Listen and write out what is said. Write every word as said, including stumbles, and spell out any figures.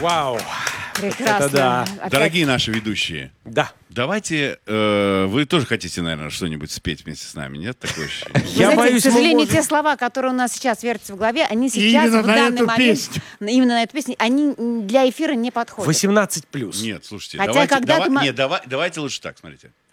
Вау. Прекрасно. Это да. Опять... Дорогие наши ведущие, Да. давайте, э, вы тоже хотите, наверное, что-нибудь спеть вместе с нами, нет? Такое ощущение. Вы Я знаете, боюсь, к сожалению, мы можем- те слова, которые у нас сейчас вертятся в голове, они сейчас, именно в на данный эту момент, песню. именно на эту песню, они для эфира не подходят. восемнадцать плюс. Нет, слушайте, Хотя давайте, когда давай- ты ма- нет, давай- давайте лучше так, смотрите.